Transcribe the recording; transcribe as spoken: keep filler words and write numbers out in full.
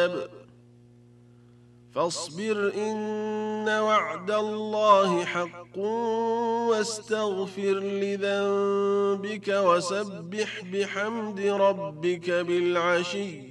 الكتاب فاصبر إن وعد الله حق واستغفر لذنبك وسبح بحمد ربك بالعشي